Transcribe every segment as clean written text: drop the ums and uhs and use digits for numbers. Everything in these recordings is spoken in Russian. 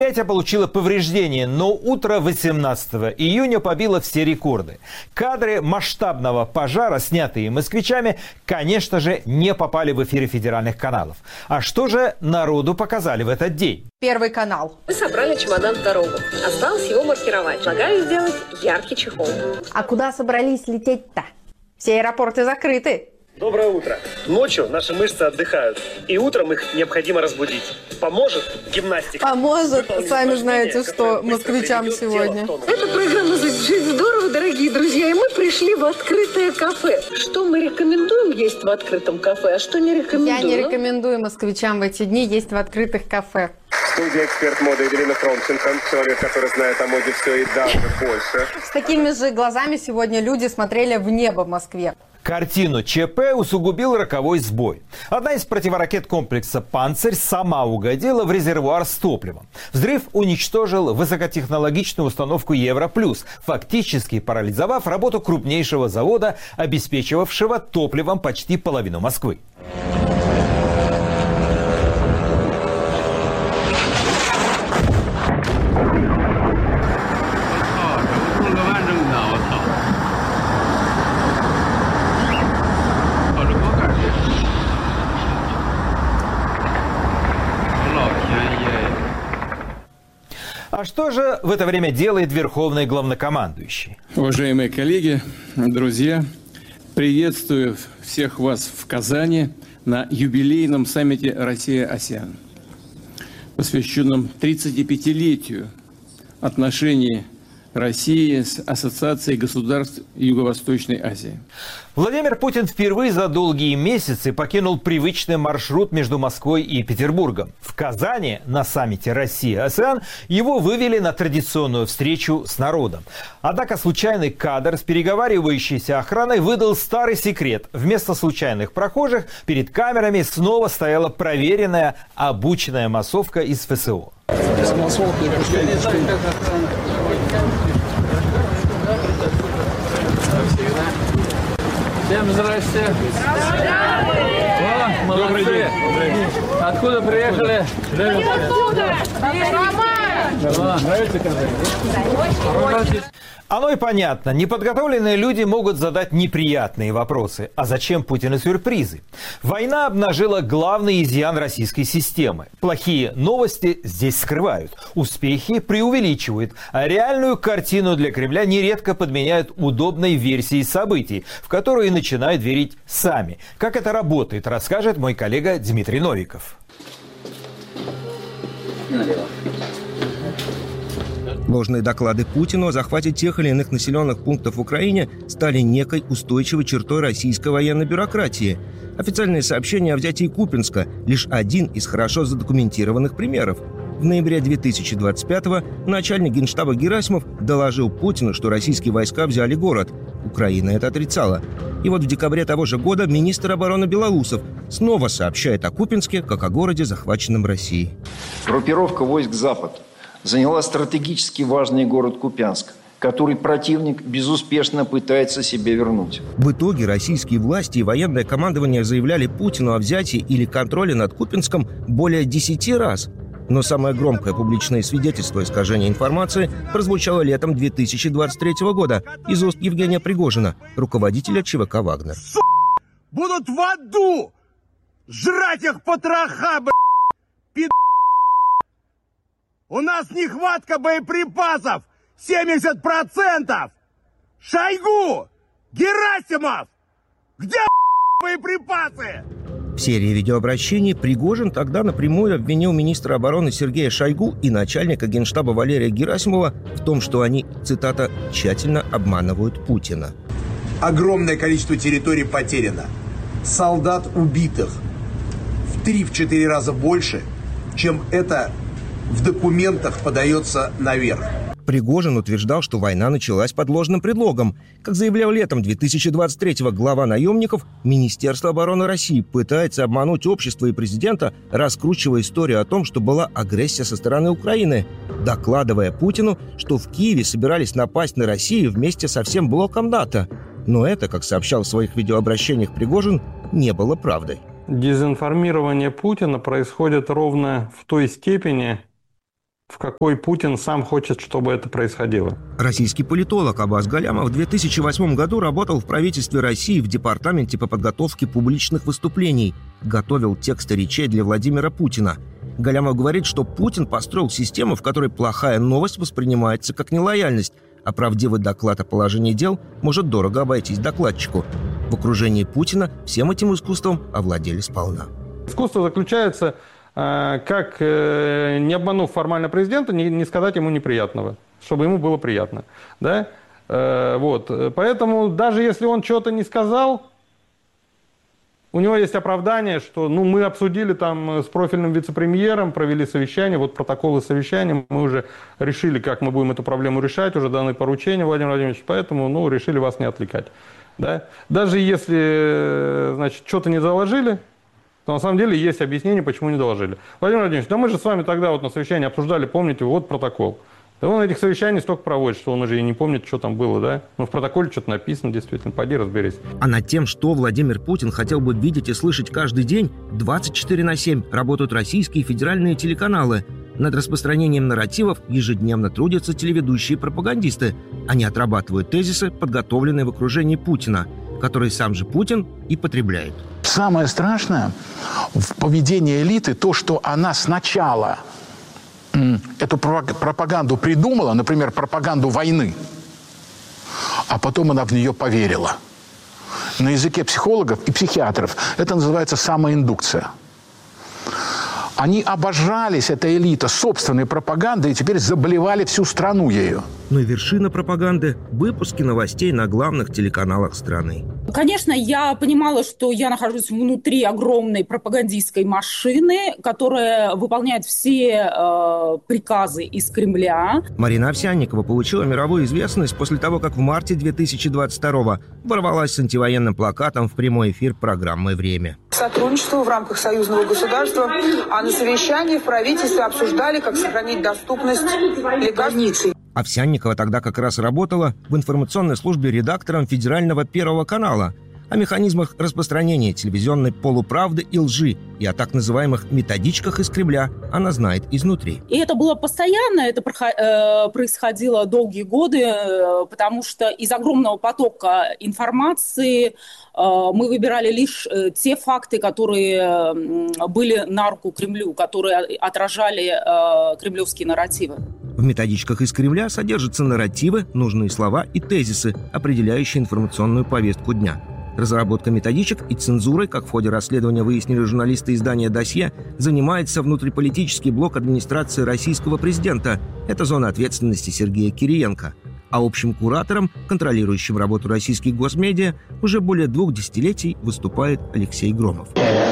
Предприятие получило повреждения, но утро 18 июня побило все рекорды. Кадры масштабного пожара, снятые москвичами, конечно же, не попали в эфиры федеральных каналов. А что же народу показали в этот день? Первый канал. Мы собрали чемодан в дорогу. Осталось его маркировать. Предлагаю сделать яркий чехол. А куда собрались лететь-то? Все аэропорты закрыты. Доброе утро. Ночью наши мышцы отдыхают, и утром их необходимо разбудить. Поможет гимнастика. Поможет. Сами знаете, что москвичам сегодня. Это программа «Жить здорово», дорогие друзья, и мы пришли в открытое кафе. Что мы рекомендуем есть в открытом кафе, а что не рекомендуем? Я не рекомендую москвичам в эти дни есть в открытых кафе. Студия «Эксперт моды» Евелина Фронченко, человек, который знает о моде все и даже больше. С такими же глазами сегодня люди смотрели в небо в Москве. Картину ЧП усугубил роковой сбой. Одна из противоракет комплекса «Панцирь» сама угодила в резервуар с топливом. Взрыв уничтожил высокотехнологичную установку «Европлюс», фактически парализовав работу крупнейшего завода, обеспечивавшего топливом почти половину Москвы. А что же в это время делает верховный главнокомандующий? Уважаемые коллеги, друзья, приветствую всех вас в Казани на юбилейном саммите «Россия-АСЕАН», посвященном 35-летию отношений России с Ассоциацией государств Юго-Восточной Азии. Владимир Путин впервые за долгие месяцы покинул привычный маршрут между Москвой и Петербургом. В Казани на саммите Россия-АСЕАН его вывели на традиционную встречу с народом. Однако случайный кадр с переговаривающейся охраной выдал старый секрет. Вместо случайных прохожих перед камерами снова стояла проверенная, обученная массовка из ФСО. Всем здрасте. О, молодцы. Добрый день. Откуда приехали? Оттуда! Нравится Казань? Оно и понятно. Неподготовленные люди могут задать неприятные вопросы. А зачем Путину сюрпризы? Война обнажила главный изъян российской системы. Плохие новости здесь скрывают. Успехи преувеличивают. А реальную картину для Кремля нередко подменяют удобной версией событий, в которые начинают верить сами. Как это работает, расскажет мой коллега Дмитрий Новиков. Ложные доклады Путину о захвате тех или иных населенных пунктов в Украине стали некой устойчивой чертой российской военной бюрократии. Официальные сообщения о взятии Купянска – лишь один из хорошо задокументированных примеров. В ноябре 2025-го начальник Генштаба Герасимов доложил Путину, что российские войска взяли город. Украина это отрицала. И вот в декабре того же года министр обороны Белоусов снова сообщает о Купянске как о городе, захваченном Россией. Группировка войск «Запад» заняла стратегически важный город Купянск, который противник безуспешно пытается себе вернуть. В итоге российские власти и военное командование заявляли Путину о взятии или контроле над Купянском более 10 раз. Но самое громкое публичное свидетельство искажения информации прозвучало летом 2023 года из уст Евгения Пригожина, руководителя ЧВК «Вагнер». Будут в аду жрать их потроха, У нас нехватка боеприпасов 70%! Шойгу! Герасимов! Где боеприпасы? В серии видеообращений Пригожин тогда напрямую обвинил министра обороны Сергея Шойгу и начальника Генштаба Валерия Герасимова в том, что они, цитата, «тщательно обманывают Путина». Огромное количество территорий потеряно. Солдат убитых в 3-4 раза больше, чем это в документах подается наверх. Пригожин утверждал, что война началась под ложным предлогом. Как заявлял летом 2023-го глава наемников, Министерство обороны России пытается обмануть общество и президента, раскручивая историю о том, что была агрессия со стороны Украины, докладывая Путину, что в Киеве собирались напасть на Россию вместе со всем блоком НАТО. Но это, как сообщал в своих видеообращениях Пригожин, не было правдой. Дезинформирование Путина происходит ровно в той степени, в какой Путин сам хочет, чтобы это происходило. Российский политолог Аббас Галямов в 2008 году работал в правительстве России в департаменте по подготовке публичных выступлений. Готовил тексты речей для Владимира Путина. Галямов говорит, что Путин построил систему, в которой плохая новость воспринимается как нелояльность, а правдивый доклад о положении дел может дорого обойтись докладчику. В окружении Путина всем этим искусством овладели сполна. Искусство заключается, как, не обманув формально президента, не сказать ему неприятного, чтобы ему было приятно. Да? Вот. Поэтому даже если он что-то не сказал, у него есть оправдание, что мы обсудили там с профильным вице-премьером, провели совещание, вот протоколы совещания, мы уже решили, как мы будем эту проблему решать, уже даны поручения, Владимир Владимирович, поэтому решили вас не отвлекать. Да? Даже если, значит, что-то не заложили, то на самом деле есть объяснение, почему не доложили. Владимир Владимирович, да мы же с вами тогда вот на совещании обсуждали, помните, вот протокол. Да он этих совещаний столько проводит, что он уже и не помнит, что там было, да? В протоколе что-то написано, действительно, пойди разберись. А над тем, что Владимир Путин хотел бы видеть и слышать каждый день, 24/7 работают российские федеральные телеканалы. Над распространением нарративов ежедневно трудятся телеведущие пропагандисты. Они отрабатывают тезисы, подготовленные в окружении Путина, которые сам же Путин и потребляет. Самое страшное в поведении элиты то, что она сначала эту пропаганду придумала, например, пропаганду войны, а потом она в нее поверила. На языке психологов и психиатров это называется самоиндукция. Они обожались, эта элита, собственной пропагандой и теперь заболевали всю страну ею. Ну и вершина пропаганды – выпуски новостей на главных телеканалах страны. Конечно, я понимала, что я нахожусь внутри огромной пропагандистской машины, которая выполняет все приказы из Кремля. Марина Овсянникова получила мировую известность после того, как в марте 2022-го ворвалась с антивоенным плакатом в прямой эфир программы «Время». Сотрудничество в рамках союзного государства, а на совещании в правительстве обсуждали, как сохранить доступность лекарств. Овсянникова тогда как раз работала в информационной службе редактором федерального Первого канала. О механизмах распространения телевизионной полуправды и лжи и о так называемых методичках из Кремля она знает изнутри. И это было постоянно, это происходило долгие годы, потому что из огромного потока информации мы выбирали лишь те факты, которые были на руку Кремлю, которые отражали кремлевские нарративы. В методичках из Кремля содержатся нарративы, нужные слова и тезисы, определяющие информационную повестку дня. Разработка методичек и цензурой, как в ходе расследования выяснили журналисты издания «Досье», занимается внутриполитический блок администрации российского президента. Это зона ответственности Сергея Кириенко. А общим куратором, контролирующим работу российских госмедиа, уже более 2 десятилетий выступает Алексей Громов.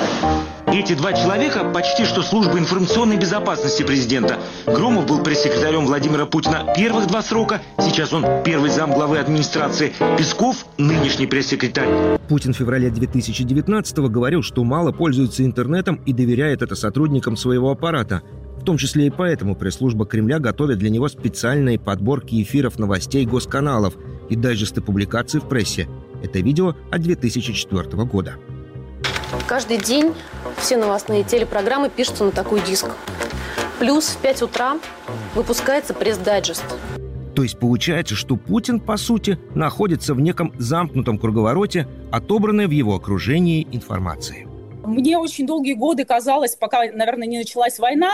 Эти 2 человека почти что служба информационной безопасности президента. Громов был пресс-секретарем Владимира Путина первых 2 срока, сейчас он первый замглавы администрации. Песков – нынешний пресс-секретарь. Путин в феврале 2019-го говорил, что мало пользуется интернетом и доверяет это сотрудникам своего аппарата. В том числе и поэтому пресс-служба Кремля готовит для него специальные подборки эфиров новостей госканалов и дайджесты публикаций в прессе. Это видео от 2004 года. Каждый день все новостные телепрограммы пишутся на такой диск. Плюс в 5 утра выпускается пресс-дайджест. То есть получается, что Путин, по сути, находится в неком замкнутом круговороте, отобранной в его окружении информации. Мне очень долгие годы казалось, пока, наверное, не началась война,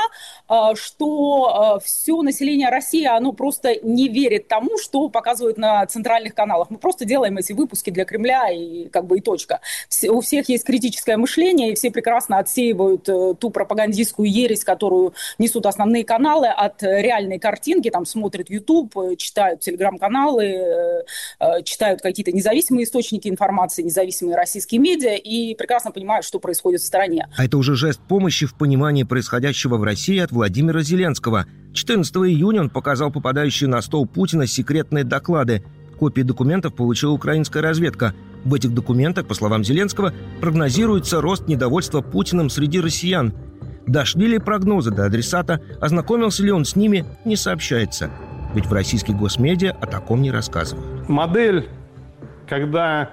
что все население России, оно просто не верит тому, что показывают на центральных каналах. Мы просто делаем эти выпуски для Кремля и и точка. У всех есть критическое мышление, и все прекрасно отсеивают ту пропагандистскую ересь, которую несут основные каналы от реальной картинки. Там смотрят YouTube, читают телеграм-каналы, читают какие-то независимые источники информации, независимые российские медиа и прекрасно понимают, что происходит в стране. А это уже жест помощи в понимании происходящего в России от Владимира Зеленского. 14 июня он показал попадающие на стол Путина секретные доклады. Копии документов получила украинская разведка. В этих документах, по словам Зеленского, прогнозируется рост недовольства Путиным среди россиян. Дошли ли прогнозы до адресата, ознакомился ли он с ними, не сообщается. Ведь в российских госмедиа о таком не рассказывают. Модель, когда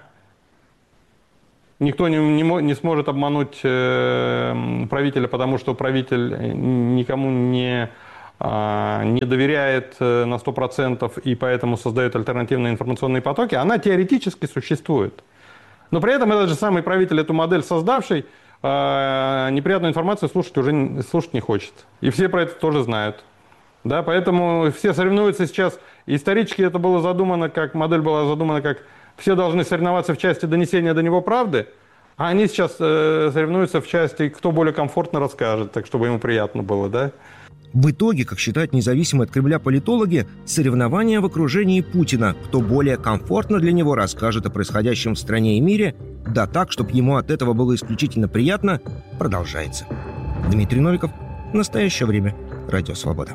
никто не сможет обмануть правителя, потому что правитель никому не не доверяет на 100% и поэтому создает альтернативные информационные потоки, она теоретически существует. Но при этом этот же самый правитель, эту модель создавший, неприятную информацию слушать не хочет. И все про это тоже знают. Да, поэтому все соревнуются сейчас. Исторически это было задумано, как модель была задумана, как все должны соревноваться в части донесения до него правды, а они сейчас соревнуются в части, кто более комфортно расскажет, так чтобы ему приятно было, да? В итоге, как считают независимые от Кремля политологи, соревнования в окружении Путина, кто более комфортно для него расскажет о происходящем в стране и мире, да так, чтобы ему от этого было исключительно приятно, продолжается. Дмитрий Новиков. Настоящее время. Радио Свобода.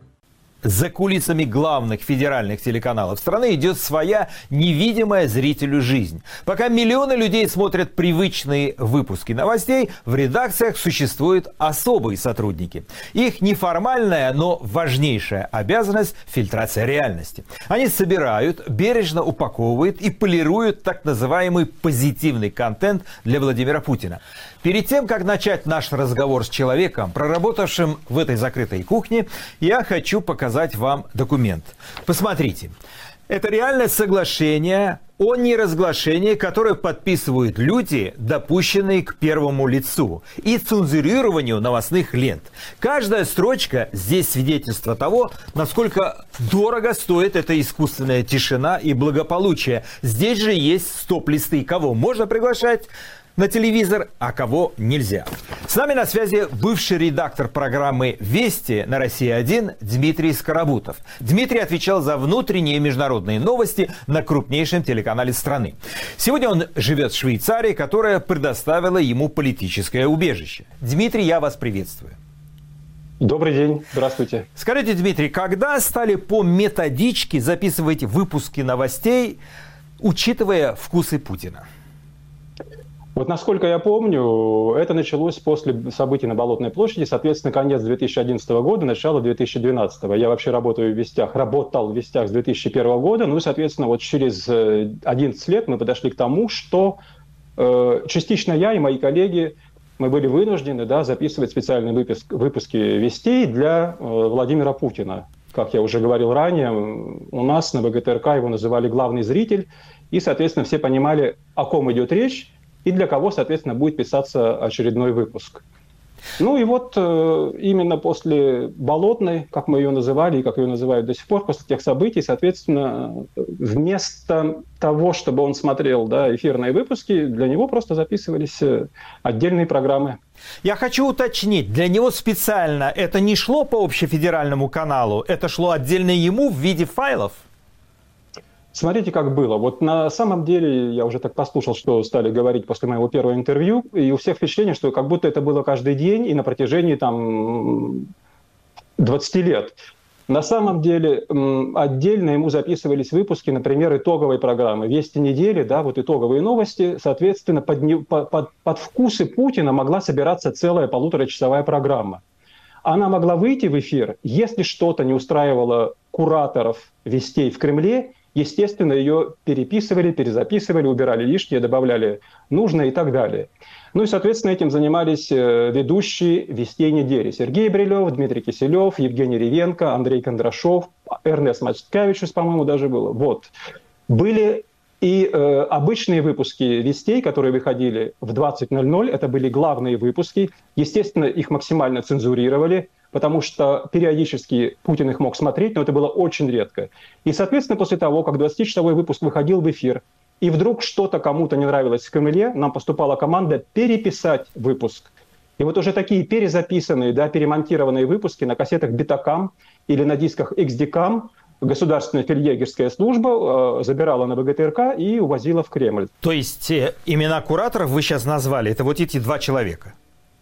За кулисами главных федеральных телеканалов страны идет своя невидимая зрителю жизнь. Пока миллионы людей смотрят привычные выпуски новостей, в редакциях существуют особые сотрудники. Их неформальная, но важнейшая обязанность – фильтрация реальности. Они собирают, бережно упаковывают и полируют так называемый позитивный контент для Владимира Путина. Перед тем, как начать наш разговор с человеком, проработавшим в этой закрытой кухне, я хочу показать вам документ. Посмотрите. Это реальное соглашение о неразглашении, которое подписывают люди, допущенные к первому лицу, и цензурированию новостных лент. Каждая строчка здесь свидетельство того, насколько дорого стоит эта искусственная тишина и благополучие. Здесь же есть стоп-листы, кого можно приглашать на телевизор, а кого нельзя. С нами на связи бывший редактор программы «Вести» на «Россия-1» Дмитрий Скоробутов. Дмитрий отвечал за внутренние международные новости на крупнейшем телеканале страны. Сегодня он живет в Швейцарии, которая предоставила ему политическое убежище. Дмитрий, я вас приветствую. Добрый день, здравствуйте. Скажите, Дмитрий, когда стали по методичке записывать выпуски новостей, учитывая вкусы Путина? Вот насколько я помню, это началось после событий на Болотной площади, соответственно, конец 2011 года, начало 2012. Я вообще работал в «Вестях» с 2001 года, ну и, соответственно, вот через 11 лет мы подошли к тому, что частично я и мои коллеги, мы были вынуждены, да, записывать специальные выпуски «Вестей» для Владимира Путина. Как я уже говорил ранее, у нас на ВГТРК его называли «главный зритель», и, соответственно, все понимали, о ком идет речь, и для кого, соответственно, будет писаться очередной выпуск. Ну и вот именно после Болотной, как мы ее называли и как ее называют до сих пор, после тех событий, соответственно, вместо того, чтобы он смотрел, да, эфирные выпуски, для него просто записывались отдельные программы. Я хочу уточнить, для него специально это не шло по общефедеральному каналу, это шло отдельно ему в виде файлов? Смотрите, как было. Вот на самом деле, я уже так послушал, что стали говорить после моего первого интервью, и у всех впечатление, что как будто это было каждый день и на протяжении там 20 лет. На самом деле, отдельно ему записывались выпуски, например, итоговой программы «Вести недели», да, вот итоговые новости. Соответственно, под вкусы Путина могла собираться целая полуторачасовая программа. Она могла выйти в эфир, если что-то не устраивало кураторов «Вестей» в Кремле. Естественно, ее переписывали, перезаписывали, убирали лишнее, добавляли нужное и так далее. Ну и, соответственно, этим занимались ведущие «Вестей недели». Сергей Брилев, Дмитрий Киселев, Евгений Ревенко, Андрей Кондрашов, Эрнест Мацкевичус, по-моему, даже было. Вот. Были и обычные выпуски «Вестей», которые выходили в 20:00, это были главные выпуски. Естественно, их максимально цензурировали, потому что периодически Путин их мог смотреть, но это было очень редко. И, соответственно, после того, как 20-часовой выпуск выходил в эфир, и вдруг что-то кому-то не нравилось в Кремле, нам поступала команда переписать выпуск. И вот уже такие перезаписанные, да, перемонтированные выпуски на кассетах Betacam или на дисках XDCAM государственная фельдъегерская служба забирала на ВГТРК и увозила в Кремль. То есть имена кураторов вы сейчас назвали, это вот эти два человека?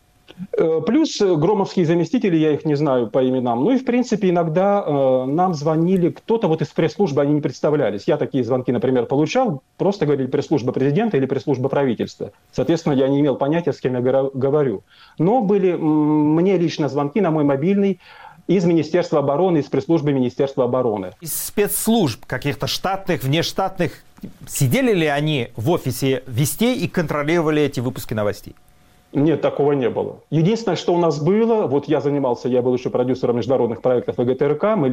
Плюс громовские заместители, я их не знаю по именам. Ну и, в принципе, иногда нам звонили кто-то вот из пресс-службы, они не представлялись. Я такие звонки, например, получал, просто говорили пресс-служба президента или пресс-служба правительства. Соответственно, я не имел понятия, с кем я говорю. Но были мне лично звонки на мой мобильный из Министерства обороны, из пресс-службы Министерства обороны. Из спецслужб каких-то штатных, внештатных, сидели ли они в офисе Вестей и контролировали эти выпуски новостей? Нет, такого не было. Единственное, что у нас было, вот я был еще продюсером международных проектов ВГТРК, мы